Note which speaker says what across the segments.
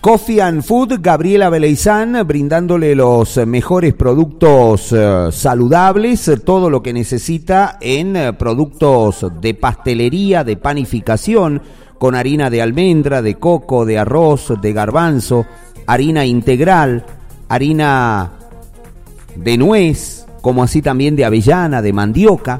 Speaker 1: Coffee and Food, Gabriela Beleizán, brindándole los mejores productos saludables, todo lo que necesita en productos de pastelería, de panificación, con harina de almendra, de coco, de arroz, de garbanzo, harina integral, harina de nuez, como así también de avellana, de mandioca.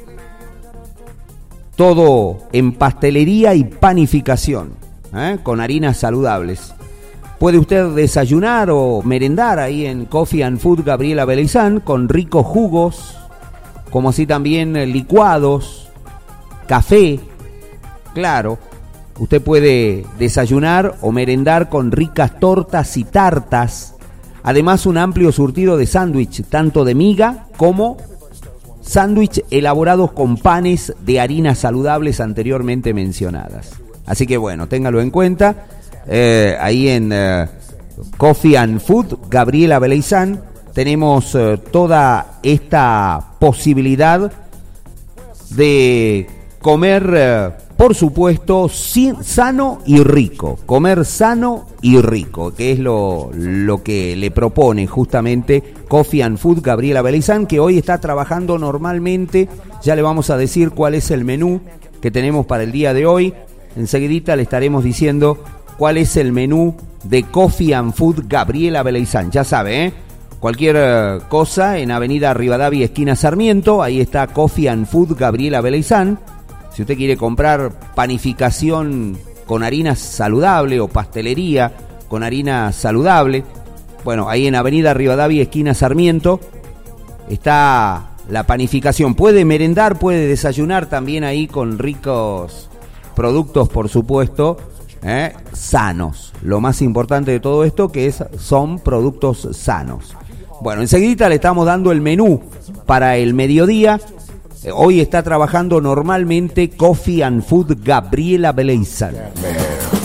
Speaker 1: Todo en pastelería y panificación, con harinas saludables. Puede usted desayunar o merendar ahí en Coffee and Food Gabriela Beleizán con ricos jugos, como así también licuados, café. Claro, usted puede desayunar o merendar con ricas tortas y tartas. Además, un amplio surtido de sándwich, tanto de miga como sándwich elaborados con panes de harinas saludables anteriormente mencionadas. Así que bueno, téngalo en cuenta. Ahí en Coffee and Food Gabriela Beleizán tenemos toda esta posibilidad de comer, por supuesto, sano y rico. Comer sano y rico, que es lo que le propone justamente Coffee and Food Gabriela Beleizán, que hoy está trabajando normalmente. Ya le vamos a decir cuál es el menú que tenemos para el día de hoy. Enseguidita le estaremos diciendo cuál es el menú de Coffee and Food Gabriela Beleizán. Ya sabe, cualquier cosa en Avenida Rivadavia, esquina Sarmiento, ahí está Coffee and Food Gabriela Beleizán. Si usted quiere comprar panificación con harina saludable o pastelería con harina saludable, bueno, ahí en Avenida Rivadavia, esquina Sarmiento, está la panificación. Puede merendar, puede desayunar también ahí con ricos productos, por supuesto, sanos. Lo más importante de todo esto son productos sanos. Bueno, enseguida le estamos dando el menú para el mediodía. Hoy está trabajando normalmente Coffee and Food Gabriela Beleizán.